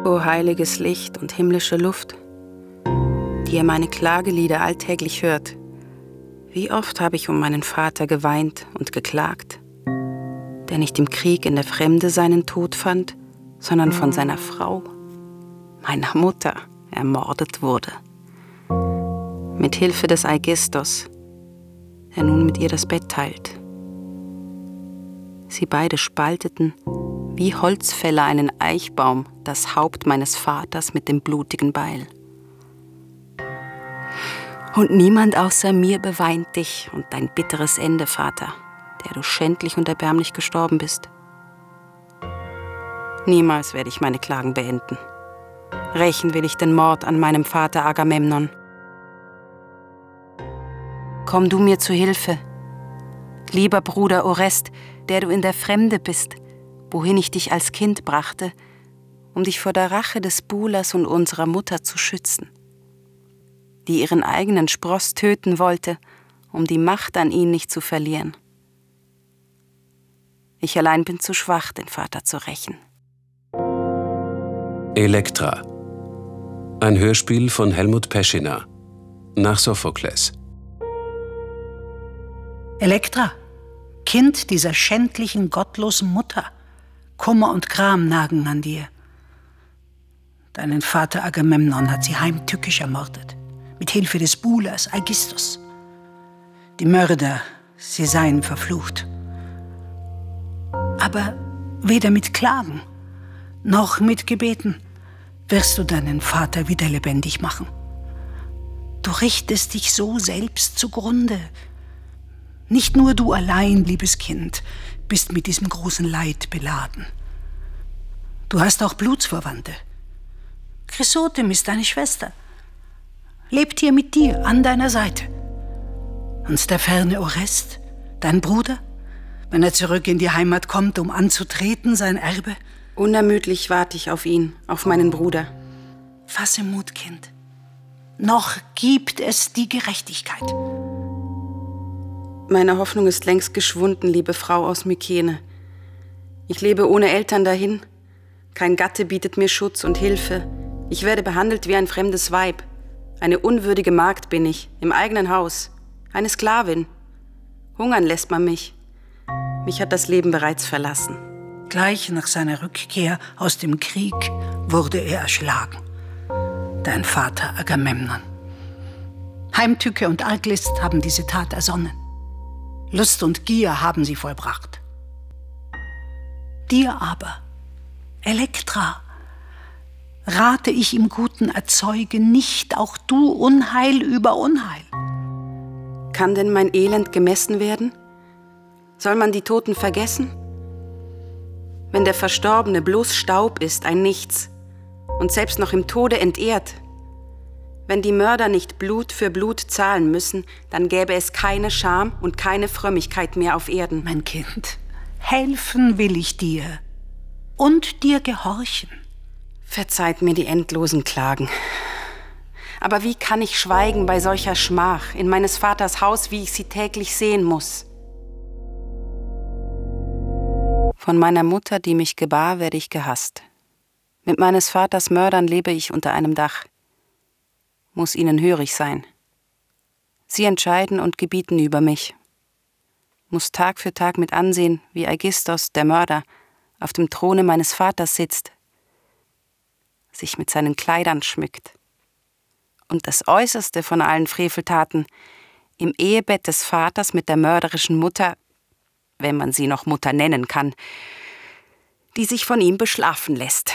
O heiliges Licht und himmlische Luft, die ihr meine Klagelieder alltäglich hört, wie oft habe ich um meinen Vater geweint und geklagt, der nicht im Krieg in der Fremde seinen Tod fand, sondern von seiner Frau, meiner Mutter, ermordet wurde. Mit Hilfe des Aigisthos, der nun mit ihr das Bett teilt. Sie beide spalteten, wie Holzfäller einen Eichbaum, das Haupt meines Vaters mit dem blutigen Beil. Und niemand außer mir beweint dich und dein bitteres Ende, Vater, der du schändlich und erbärmlich gestorben bist. Niemals werde ich meine Klagen beenden. Rächen will ich den Mord an meinem Vater Agamemnon. Komm du mir zu Hilfe, lieber Bruder Orest, der du in der Fremde bist, wohin ich dich als Kind brachte, um dich vor der Rache des Buhlers und unserer Mutter zu schützen, die ihren eigenen Spross töten wollte, um die Macht an ihn nicht zu verlieren. Ich allein bin zu schwach, den Vater zu rächen. Elektra. Ein Hörspiel von Helmut Peschiner. Nach Sophokles. Elektra, Kind dieser schändlichen, gottlosen Mutter, Kummer und Gram nagen an dir. Deinen Vater Agamemnon hat sie heimtückisch ermordet, mit Hilfe des Buhlers Aigisthos. Die Mörder, sie seien verflucht. Aber weder mit Klagen noch mit Gebeten wirst du deinen Vater wieder lebendig machen. Du richtest dich so selbst zugrunde. Nicht nur du allein, liebes Kind, bist mit diesem großen Leid beladen. Du hast auch Blutsverwandte. Chrysotem ist deine Schwester. Lebt hier mit dir, an deiner Seite. Und der ferne Orest, dein Bruder, wenn er zurück in die Heimat kommt, um anzutreten, sein Erbe? Unermüdlich warte ich auf ihn, auf meinen Bruder. Fasse Mut, Kind. Noch gibt es die Gerechtigkeit. Meine Hoffnung ist längst geschwunden, liebe Frau aus Mykene. Ich lebe ohne Eltern dahin. Kein Gatte bietet mir Schutz und Hilfe. Ich werde behandelt wie ein fremdes Weib. Eine unwürdige Magd bin ich, im eigenen Haus. Eine Sklavin. Hungern lässt man mich. Mich hat das Leben bereits verlassen. Gleich nach seiner Rückkehr aus dem Krieg wurde er erschlagen. Dein Vater Agamemnon. Heimtücke und Arglist haben diese Tat ersonnen. Lust und Gier haben sie vollbracht. Dir aber, Elektra, rate ich im Guten, erzeuge nicht auch du Unheil über Unheil. Kann denn mein Elend gemessen werden? Soll man die Toten vergessen? Wenn der Verstorbene bloß Staub ist, ein Nichts, und selbst noch im Tode entehrt, wenn die Mörder nicht Blut für Blut zahlen müssen, dann gäbe es keine Scham und keine Frömmigkeit mehr auf Erden. Mein Kind, helfen will ich dir und dir gehorchen. Verzeiht mir die endlosen Klagen. Aber wie kann ich schweigen bei solcher Schmach in meines Vaters Haus, wie ich sie täglich sehen muss? Von meiner Mutter, die mich gebar, werde ich gehasst. Mit meines Vaters Mördern lebe ich unter einem Dach. Muss ihnen hörig sein. Sie entscheiden und gebieten über mich. Muss Tag für Tag mit ansehen, wie Aigisthos, der Mörder, auf dem Throne meines Vaters sitzt, sich mit seinen Kleidern schmückt. Und das Äußerste von allen Freveltaten, im Ehebett des Vaters mit der mörderischen Mutter, wenn man sie noch Mutter nennen kann, die sich von ihm beschlafen lässt.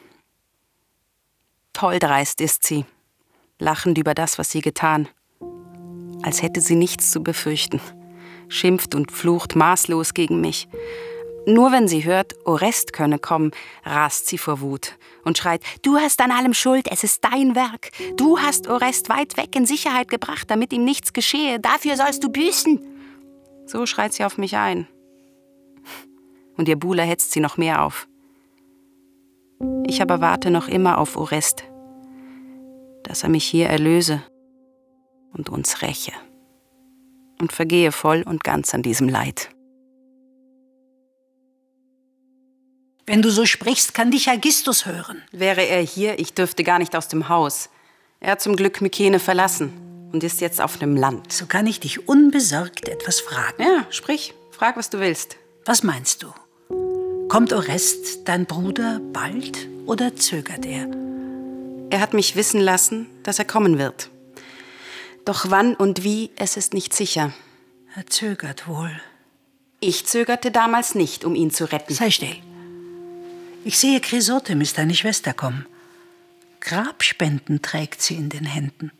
Tolldreist ist sie, lachend über das, was sie getan, als hätte sie nichts zu befürchten, schimpft und flucht maßlos gegen mich. Nur wenn sie hört, Orest könne kommen, rast sie vor Wut und schreit: Du hast an allem Schuld, es ist dein Werk. Du hast Orest weit weg in Sicherheit gebracht, damit ihm nichts geschehe. Dafür sollst du büßen. So schreit sie auf mich ein. Und ihr Buhler hetzt sie noch mehr auf. Ich aber warte noch immer auf Orest, dass er mich hier erlöse und uns räche und vergehe voll und ganz an diesem Leid. Wenn du so sprichst, kann dich Aegisthus hören. Wäre er hier, ich dürfte gar nicht aus dem Haus. Er hat zum Glück Mykene verlassen und ist jetzt auf einem Land. So kann ich dich unbesorgt etwas fragen. Ja, sprich. Frag, was du willst. Was meinst du? Kommt Orest, dein Bruder, bald oder zögert er? Er hat mich wissen lassen, dass er kommen wird. Doch wann und wie, es ist nicht sicher. Er zögert wohl. Ich zögerte damals nicht, um ihn zu retten. Sei still. Ich sehe Chrysothemis, deine Schwester, kommen. Grabspenden trägt sie in den Händen.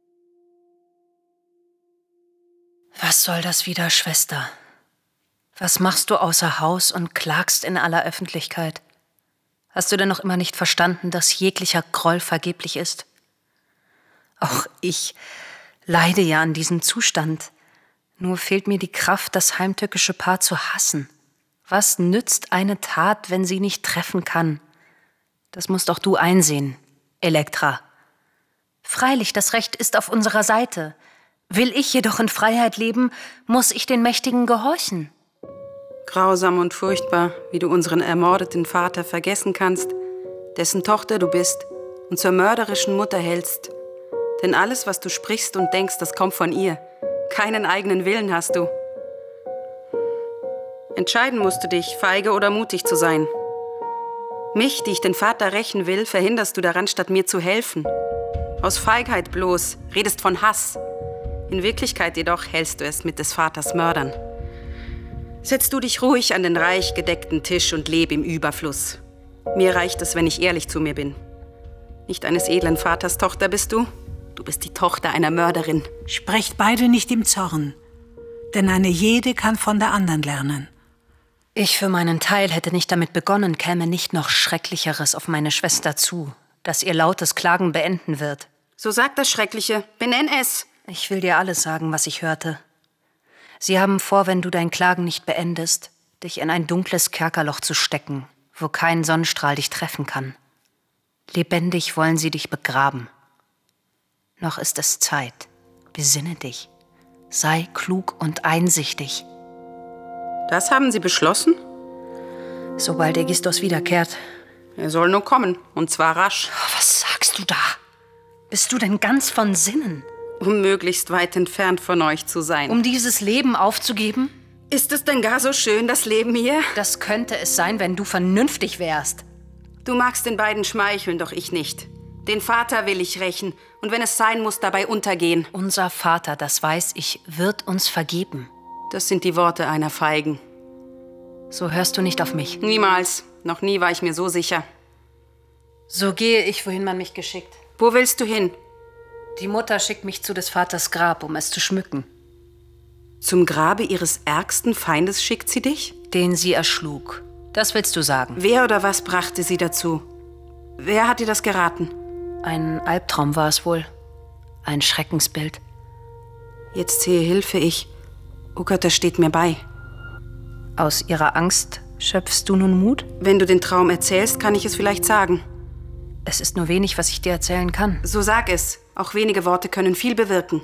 Was soll das wieder, Schwester? Was machst du außer Haus und klagst in aller Öffentlichkeit? Hast du denn noch immer nicht verstanden, dass jeglicher Groll vergeblich ist? Auch ich leide ja an diesem Zustand. Nur fehlt mir die Kraft, das heimtückische Paar zu hassen. Was nützt eine Tat, wenn sie nicht treffen kann? Das musst doch du einsehen, Elektra. Freilich, das Recht ist auf unserer Seite. Will ich jedoch in Freiheit leben, muss ich den Mächtigen gehorchen. Grausam und furchtbar, wie du unseren ermordeten Vater vergessen kannst, dessen Tochter du bist und zur mörderischen Mutter hältst. Denn alles, was du sprichst und denkst, das kommt von ihr. Keinen eigenen Willen hast du. Entscheiden musst du dich, feige oder mutig zu sein. Mich, die ich den Vater rächen will, verhinderst du daran, statt mir zu helfen. Aus Feigheit bloß, redest von Hass. In Wirklichkeit jedoch hältst du es mit des Vaters Mördern. Setz du dich ruhig an den reich gedeckten Tisch und leb im Überfluss. Mir reicht es, wenn ich ehrlich zu mir bin. Nicht eines edlen Vaters Tochter bist du. Du bist die Tochter einer Mörderin. Sprecht beide nicht im Zorn, denn eine jede kann von der anderen lernen. Ich für meinen Teil hätte nicht damit begonnen, käme nicht noch Schrecklicheres auf meine Schwester zu, das ihr lautes Klagen beenden wird. So sag das Schreckliche, benenn es. Ich will dir alles sagen, was ich hörte. Sie haben vor, wenn du dein Klagen nicht beendest, dich in ein dunkles Kerkerloch zu stecken, wo kein Sonnenstrahl dich treffen kann. Lebendig wollen sie dich begraben. Noch ist es Zeit. Besinne dich. Sei klug und einsichtig. Das haben sie beschlossen? Sobald Aegisthus wiederkehrt. Er soll nur kommen, und zwar rasch. Was sagst du da? Bist du denn ganz von Sinnen? Um möglichst weit entfernt von euch zu sein. Um dieses Leben aufzugeben? Ist es denn gar so schön, das Leben hier? Das könnte es sein, wenn du vernünftig wärst. Du magst den beiden schmeicheln, doch ich nicht. Den Vater will ich rächen, und wenn es sein muss, dabei untergehen. Unser Vater, das weiß ich, wird uns vergeben. Das sind die Worte einer Feigen. So hörst du nicht auf mich. Niemals. Noch nie war ich mir so sicher. So gehe ich, wohin man mich geschickt. Wo willst du hin? Die Mutter schickt mich zu des Vaters Grab, um es zu schmücken. Zum Grabe ihres ärgsten Feindes schickt sie dich? Den sie erschlug. Das willst du sagen. Wer oder was brachte sie dazu? Wer hat dir das geraten? Ein Albtraum war es wohl. Ein Schreckensbild. Jetzt sehe Hilfe ich. O Gott, das steht mir bei. Aus ihrer Angst schöpfst du nun Mut? Wenn du den Traum erzählst, kann ich es vielleicht sagen. Es ist nur wenig, was ich dir erzählen kann. So sag es. Auch wenige Worte können viel bewirken.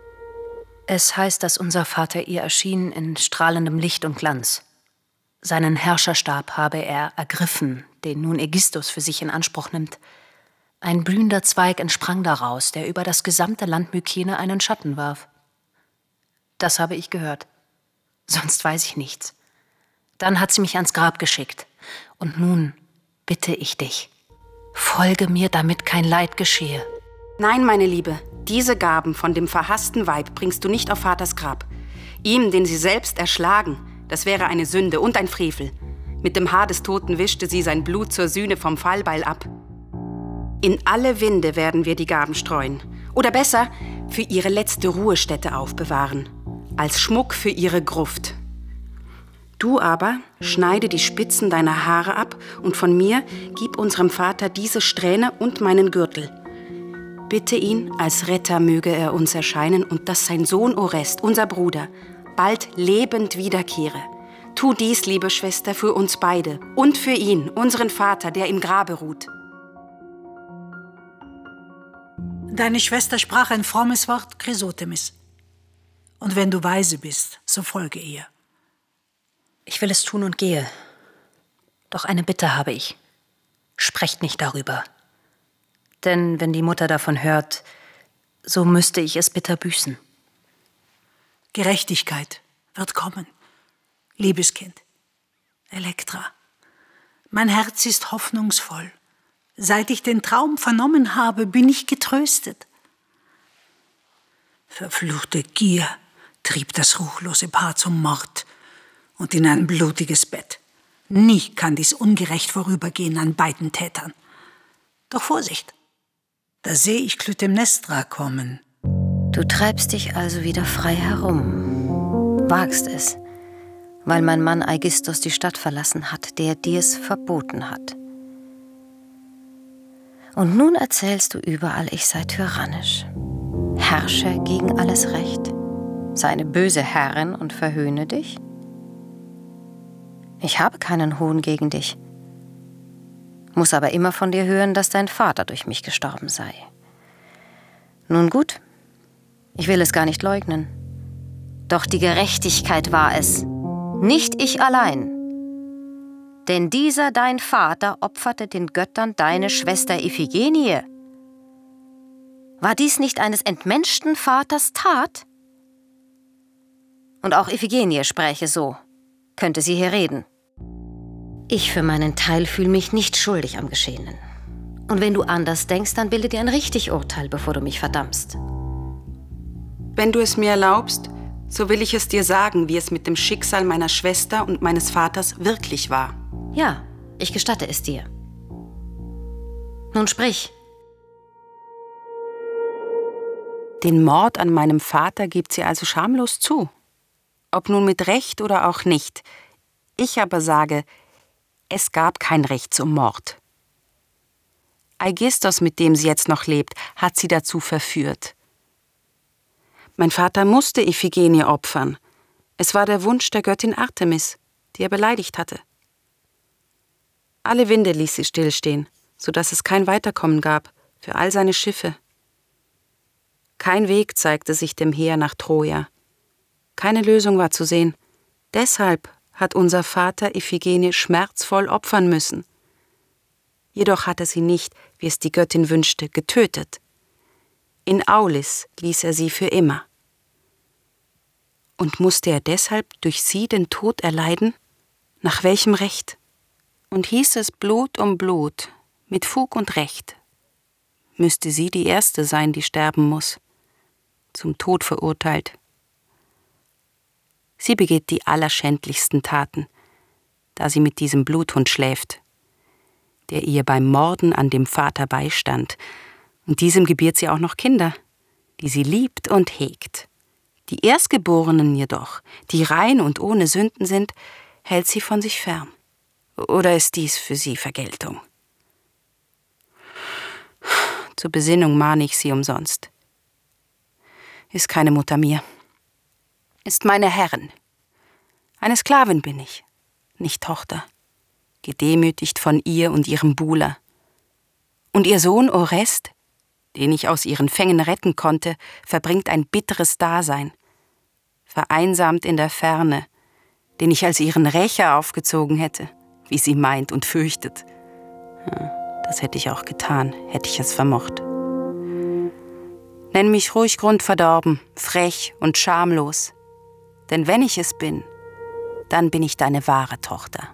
Es heißt, dass unser Vater ihr erschien in strahlendem Licht und Glanz. Seinen Herrscherstab habe er ergriffen, den nun Aegisthus für sich in Anspruch nimmt. Ein blühender Zweig entsprang daraus, der über das gesamte Land Mykene einen Schatten warf. Das habe ich gehört. Sonst weiß ich nichts. Dann hat sie mich ans Grab geschickt. Und nun bitte ich dich, folge mir, damit kein Leid geschehe. Nein, meine Liebe, diese Gaben von dem verhassten Weib bringst du nicht auf Vaters Grab. Ihm, den sie selbst erschlagen, das wäre eine Sünde und ein Frevel. Mit dem Haar des Toten wischte sie sein Blut zur Sühne vom Fallbeil ab. In alle Winde werden wir die Gaben streuen. Oder besser, für ihre letzte Ruhestätte aufbewahren. Als Schmuck für ihre Gruft. Du aber schneide die Spitzen deiner Haare ab und von mir gib unserem Vater diese Strähne und meinen Gürtel. Bitte ihn, als Retter möge er uns erscheinen und dass sein Sohn Orest, unser Bruder, bald lebend wiederkehre. Tu dies, liebe Schwester, für uns beide und für ihn, unseren Vater, der im Grabe ruht. Deine Schwester sprach ein frommes Wort, Chrysothemis. Und wenn du weise bist, so folge ihr. Ich will es tun und gehe. Doch eine Bitte habe ich. Sprecht nicht darüber. Denn wenn die Mutter davon hört, so müsste ich es bitter büßen. Gerechtigkeit wird kommen. Liebes Kind, Elektra, mein Herz ist hoffnungsvoll. Seit ich den Traum vernommen habe, bin ich getröstet. Verfluchte Gier trieb das ruchlose Paar zum Mord und in ein blutiges Bett. Nie kann dies ungerecht vorübergehen an beiden Tätern. Doch Vorsicht, da sehe ich Clytemnestra kommen. Du treibst dich also wieder frei herum, wagst es, weil mein Mann Aigisthos die Stadt verlassen hat, der dir's verboten hat. Und nun erzählst du überall, ich sei tyrannisch, herrsche gegen alles Recht, sei eine böse Herrin und verhöhne dich? Ich habe keinen Hohn gegen dich, muss aber immer von dir hören, dass dein Vater durch mich gestorben sei. Nun gut, ich will es gar nicht leugnen, doch die Gerechtigkeit war es, nicht ich allein. Denn dieser dein Vater opferte den Göttern deine Schwester Iphigenie. War dies nicht eines entmenschten Vaters Tat? Und auch Iphigenie spräche so, könnte sie hier reden. Ich für meinen Teil fühle mich nicht schuldig am Geschehenen. Und wenn du anders denkst, dann bilde dir ein richtig Urteil, bevor du mich verdammst. Wenn du es mir erlaubst, so will ich es dir sagen, wie es mit dem Schicksal meiner Schwester und meines Vaters wirklich war. Ja, ich gestatte es dir. Nun sprich. Den Mord an meinem Vater gibt sie also schamlos zu. Ob nun mit Recht oder auch nicht. Ich aber sage, es gab kein Recht zum Mord. Aigisthos, mit dem sie jetzt noch lebt, hat sie dazu verführt. Mein Vater musste Iphigenie opfern. Es war der Wunsch der Göttin Artemis, die er beleidigt hatte. Alle Winde ließ sie stillstehen, sodass es kein Weiterkommen gab für all seine Schiffe. Kein Weg zeigte sich dem Heer nach Troja. Keine Lösung war zu sehen. Deshalb hat unser Vater Iphigenie schmerzvoll opfern müssen. Jedoch hat er sie nicht, wie es die Göttin wünschte, getötet. In Aulis ließ er sie für immer. Und musste er deshalb durch sie den Tod erleiden? Nach welchem Recht? Und hieß es Blut um Blut, mit Fug und Recht, müsste sie die Erste sein, die sterben muss, zum Tod verurteilt. Sie begeht die allerschändlichsten Taten, da sie mit diesem Bluthund schläft, der ihr beim Morden an dem Vater beistand, und diesem gebiert sie auch noch Kinder, die sie liebt und hegt. Die Erstgeborenen jedoch, die rein und ohne Sünden sind, hält sie von sich fern. Oder ist dies für sie Vergeltung? Zur Besinnung mahne ich sie umsonst. Ist keine Mutter mir. Ist meine Herrin. Eine Sklavin bin ich, nicht Tochter. Gedemütigt von ihr und ihrem Buhler. Und ihr Sohn Orest, den ich aus ihren Fängen retten konnte, verbringt ein bitteres Dasein, vereinsamt in der Ferne, den ich als ihren Rächer aufgezogen hätte, wie sie meint und fürchtet. Das hätte ich auch getan, hätte ich es vermocht. Nenn mich ruhig grundverdorben, frech und schamlos, denn wenn ich es bin, dann bin ich deine wahre Tochter.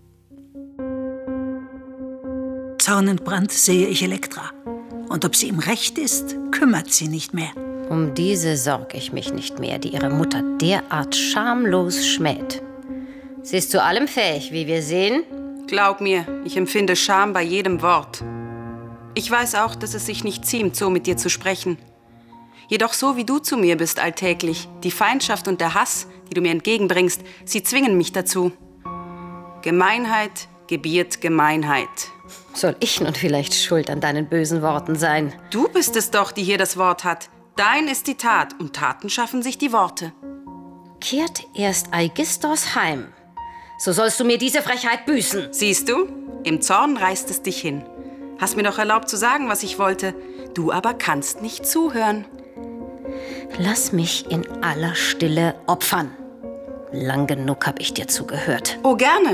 Zornentbrannt sehe ich Elektra. Und ob sie im Recht ist, kümmert sie nicht mehr. Um diese sorge ich mich nicht mehr, die ihre Mutter derart schamlos schmäht. Sie ist zu allem fähig, wie wir sehen. Glaub mir, ich empfinde Scham bei jedem Wort. Ich weiß auch, dass es sich nicht ziemt, so mit dir zu sprechen. Jedoch so wie du zu mir bist alltäglich, die Feindschaft und der Hass, die du mir entgegenbringst, sie zwingen mich dazu. Gemeinheit gebiert Gemeinheit. Soll ich nun vielleicht schuld an deinen bösen Worten sein? Du bist es doch, die hier das Wort hat. Dein ist die Tat und Taten schaffen sich die Worte. Kehrt erst Aigisthos heim, so sollst du mir diese Frechheit büßen. Siehst du, im Zorn reißt es dich hin. Hast mir doch erlaubt zu sagen, was ich wollte. Du aber kannst nicht zuhören. Lass mich in aller Stille opfern. Lang genug hab ich dir zugehört. Oh, gerne.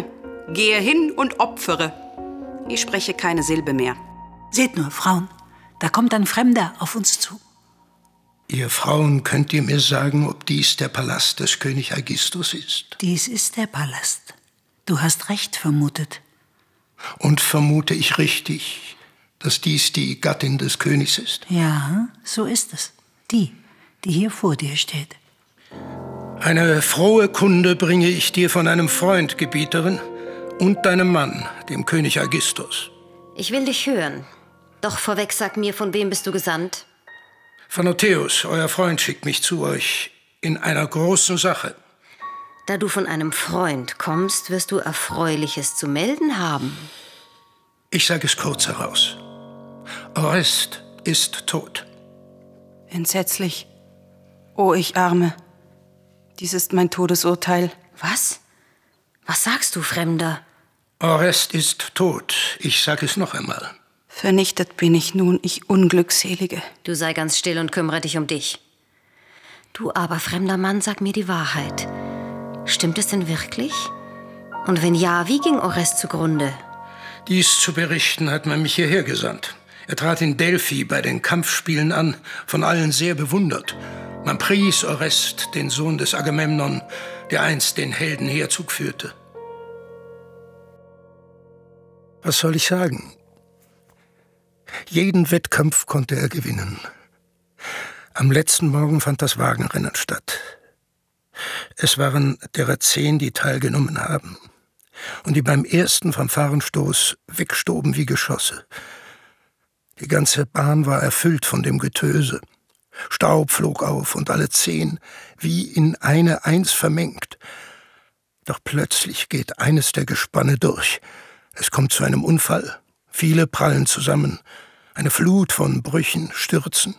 Gehe hin und opfere. Ich spreche keine Silbe mehr. Seht nur, Frauen, da kommt ein Fremder auf uns zu. Ihr Frauen, könnt ihr mir sagen, ob dies der Palast des König Aegisthus ist? Dies ist der Palast. Du hast recht vermutet. Und vermute ich richtig, dass dies die Gattin des Königs ist? Ja, so ist es. Die hier vor dir steht. Eine frohe Kunde bringe ich dir von einem Freund, Gebieterin, und deinem Mann, dem König Aegisthus. Ich will dich hören. Doch vorweg sag mir, von wem bist du gesandt? Phanotheus, euer Freund, schickt mich zu euch in einer großen Sache. Da du von einem Freund kommst, wirst du Erfreuliches zu melden haben. Ich sage es kurz heraus. Orest ist tot. Entsetzlich. Oh, ich Arme. Dies ist mein Todesurteil. Was? Was sagst du, Fremder? Orest ist tot. Ich sage es noch einmal. Vernichtet bin ich nun, ich Unglückselige. Du sei ganz still und kümmere dich um dich. Du aber, fremder Mann, sag mir die Wahrheit. Stimmt es denn wirklich? Und wenn ja, wie ging Orest zugrunde? Dies zu berichten hat man mich hierher gesandt. Er trat in Delphi bei den Kampfspielen an, von allen sehr bewundert. Man pries Orest, den Sohn des Agamemnon, der einst den Heldenheerzug führte. Was soll ich sagen? Jeden Wettkampf konnte er gewinnen. Am letzten Morgen fand das Wagenrennen statt. Es waren derer 10, die teilgenommen haben und die beim ersten Fanfarenstoß wegstoben wie Geschosse. Die ganze Bahn war erfüllt von dem Getöse. Staub flog auf und alle 10 wie in eine Eins vermengt. Doch plötzlich geht eines der Gespanne durch. Es kommt zu einem Unfall. Viele prallen zusammen. Eine Flut von Brüchen, Stürzen.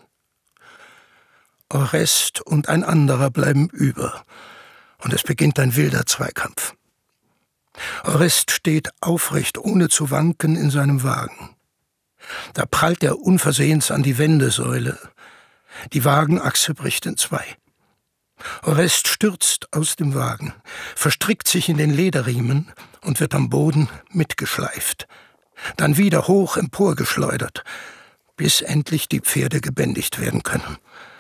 Orest und ein anderer bleiben über. Und es beginnt ein wilder Zweikampf. Orest steht aufrecht, ohne zu wanken, in seinem Wagen. Da prallt er unversehens an die Wendesäule. Die Wagenachse bricht in 2. Orest stürzt aus dem Wagen, verstrickt sich in den Lederriemen und wird am Boden mitgeschleift. Dann wieder hoch emporgeschleudert, bis endlich die Pferde gebändigt werden können.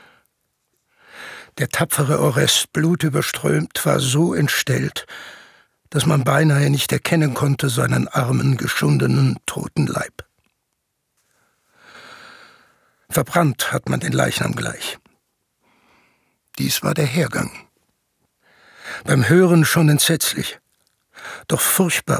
Der tapfere Orest, blutüberströmt, war so entstellt, dass man beinahe nicht erkennen konnte seinen armen, geschundenen, toten Leib. Verbrannt hat man den Leichnam gleich. Dies war der Hergang. Beim Hören schon entsetzlich, doch furchtbar